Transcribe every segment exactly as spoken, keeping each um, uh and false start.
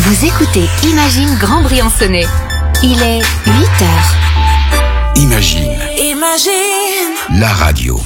Vous écoutez Imagine Grand Briançonnais. Il est huit heures. Imagine. Imagine. La radio.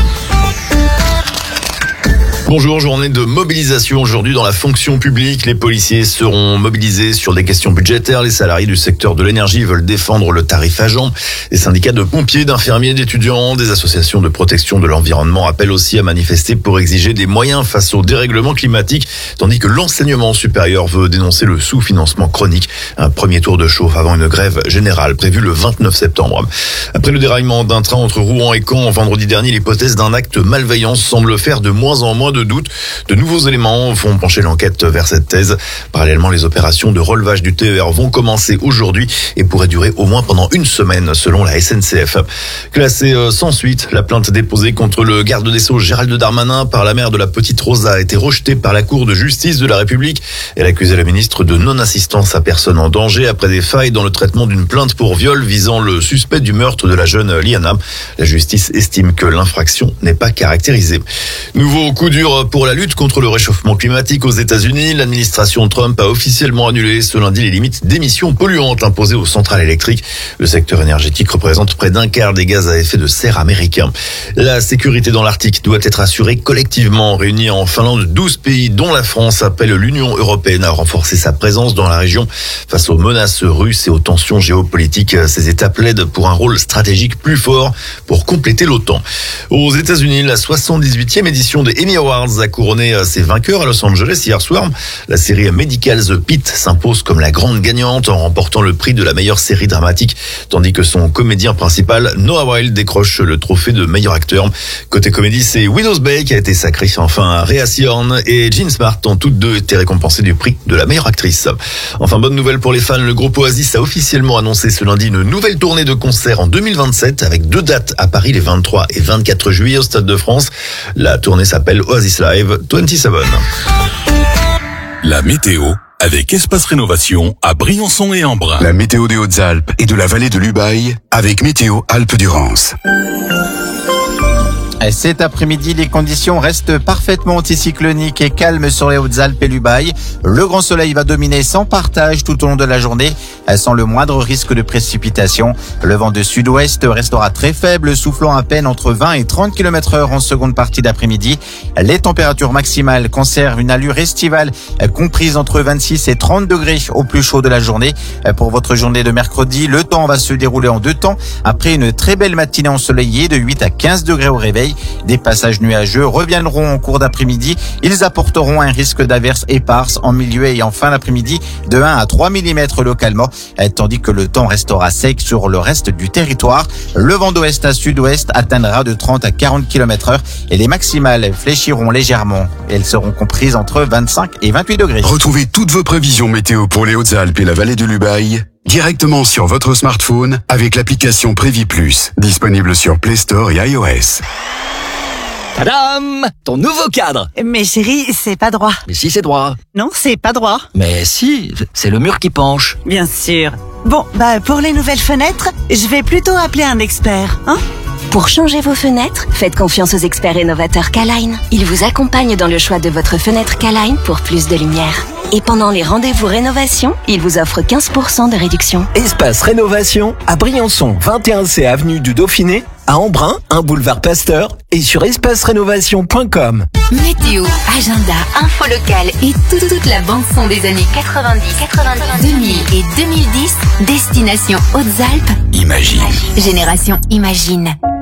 Bonjour, journée de mobilisation aujourd'hui dans la fonction publique. Les policiers seront mobilisés sur des questions budgétaires. Les salariés du secteur de l'énergie veulent défendre le tarif agent. Les syndicats de pompiers, d'infirmiers, d'étudiants, des associations de protection de l'environnement appellent aussi à manifester pour exiger des moyens face au dérèglement climatique, tandis que l'enseignement supérieur veut dénoncer le sous-financement chronique. Un premier tour de chauffe avant une grève générale prévue le vingt-neuf septembre. Après le déraillement d'un train entre Rouen et Caen vendredi dernier, l'hypothèse d'un acte malveillant semble faire de moins en moins de doute. De nouveaux éléments font pencher l'enquête vers cette thèse. Parallèlement, les opérations de relevage du T E R vont commencer aujourd'hui et pourraient durer au moins pendant une semaine, selon la S N C F. Classée sans suite, la plainte déposée contre le garde des Sceaux Gérald Darmanin par la mère de la petite Rosa a été rejetée par la Cour de justice de la République. Elle accusait la ministre de non-assistance à personne en danger après des failles dans le traitement d'une plainte pour viol visant le suspect du meurtre de la jeune Liana. La justice estime que l'infraction n'est pas caractérisée. Nouveau coup dur pour la lutte contre le réchauffement climatique aux États-Unis. L'administration Trump a officiellement annulé ce lundi les limites d'émissions polluantes imposées aux centrales électriques. Le secteur énergétique représente près d'un quart des gaz à effet de serre américains. La sécurité dans l'Arctique doit être assurée collectivement. Réunis en Finlande, douze pays, dont la France, appellent l'Union européenne à renforcer sa présence dans la région face aux menaces russes et aux tensions géopolitiques. Ces États plaident pour un rôle stratégique plus fort pour compléter l'OTAN. Aux États-Unis, la soixante-dix-huitième édition des Emmy Awards a couronné ses vainqueurs à Los Angeles hier soir. La série Medical The Pit s'impose comme la grande gagnante en remportant le prix de la meilleure série dramatique, tandis que son comédien principal, Noah Wyle, décroche le trophée de meilleur acteur. Côté comédie, c'est Widow's Bay qui a été sacrée. Enfin, Rhea Seehorn et Jean Smart ont toutes deux été récompensées du prix de la meilleure actrice. Enfin, bonne nouvelle pour les fans, le groupe Oasis a officiellement annoncé ce lundi une nouvelle tournée de concerts en deux mille vingt-sept avec deux dates à Paris les vingt-trois et vingt-quatre juillet au Stade de France. La tournée s'appelle Oasis Live vingt-sept. La météo avec Espace Rénovation à Briançon et Embrun. La météo des Hautes-Alpes et de la vallée de l'Ubaye avec Météo Alpes-Durance. Cet après-midi, les conditions restent parfaitement anticycloniques et calmes sur les Hautes-Alpes et l'Ubaye. Le grand soleil va dominer sans partage tout au long de la journée, sans le moindre risque de précipitation. Le vent de sud-ouest restera très faible, soufflant à peine entre vingt et trente kilomètres heure en seconde partie d'après-midi. Les températures maximales conservent une allure estivale comprise entre vingt-six et trente degrés au plus chaud de la journée. Pour votre journée de mercredi, le temps va se dérouler en deux temps. Après une très belle matinée ensoleillée de huit à quinze degrés au réveil, des passages nuageux reviendront en cours d'après-midi. Ils apporteront un risque d'averses éparses en milieu et en fin d'après-midi de un à trois millimètres localement, tandis que le temps restera sec sur le reste du territoire. Le vent d'ouest à sud-ouest atteindra de trente à quarante kilomètres heure et les maximales fléchiront légèrement. Elles seront comprises entre vingt-cinq et vingt-huit degrés. Retrouvez toutes vos prévisions météo pour les Hautes-Alpes et la vallée de l'Ubaye directement sur votre smartphone avec l'application Prévis Plus, disponible sur Play Store et iOS. Tadam! Ton nouveau cadre! Mais chérie, c'est pas droit. Mais si, c'est droit. Non, c'est pas droit. Mais si, c'est le mur qui penche. Bien sûr. Bon, bah pour les nouvelles fenêtres, je vais plutôt appeler un expert, hein? Pour changer vos fenêtres, faites confiance aux experts rénovateurs K-Line. Ils vous accompagnent dans le choix de votre fenêtre K-Line pour plus de lumière. Et pendant les rendez-vous rénovation, ils vous offrent quinze pour cent de réduction. Espace Rénovation à Briançon, vingt et un C avenue du Dauphiné, à Embrun, un boulevard Pasteur et sur espace rénovation point com. Météo, agenda, info locale et toute, toute la bande-son des années quatre-vingt-dix, quatre-vingt-dix, deux mille et deux mille dix, destination Hautes-Alpes. Imagine. Génération Imagine.